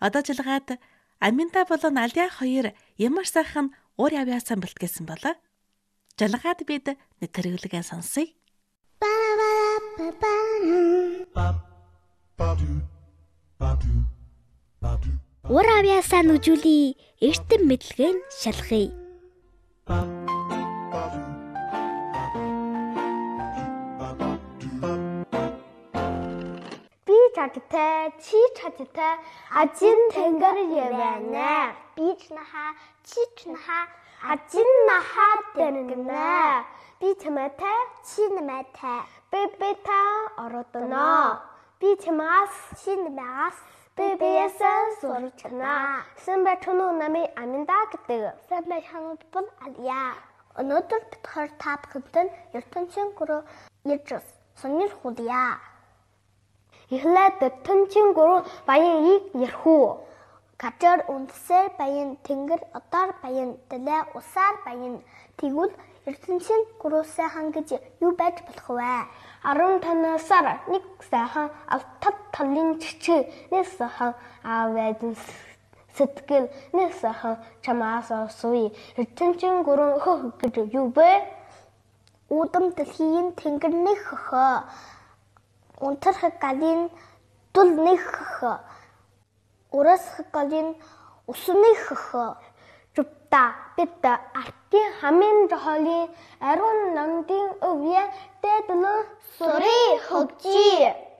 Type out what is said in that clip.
Одоо жилгаад Аминда болон Алиа хоёр ямар сайхан уур авьяасаа бэлтгээсэн болоо. Жилгаад бид нэвтрүүлгээ сонсъё. Уур авьяасаа нүжүүлээ, эрдэм мэдлэгийн шалгая. Би чадтай, чи чадтай, ажин тэнгэр явна. Би чнахаа, чи чнахаа, ажин нахаа тэнгэнэ. Би чамтай, чи намайтай. Бэбэта оротно. Би чамаас, чи намаас. Бэбэясаа сурчна. Сэмбэтүнү нами Аминда гэдэг. Сэмбэтүнү бол Алиа. Өнөөдөр бид хоёр та бүхэнд ертөнцийн гурав ирж сонирхуулъя. Эхлээд ертөнцийн гурав баян ярих. Гадар үндсээр баян, тэнгэр одоор баян, далай усаар баян. Тэгвэл ертөнцийн гурав сайхан гэж юу байж болох вэ? 15-аар нэг сайхан алтад талын чичээ, нэг сайхан аавэдэн сэтгэл, нэг сайхан чамаас суй. Ертөнцийн гурав хөх гэж юу вэ? Удам дэлхийн тэнгэр нэг хөх. Унтарх галын дул нэг хөх. Урасх галын усны хөх. Жупта бид артын хамгийн жохолын ариун нандин өвөө дэдэлэн сүри хөгжи.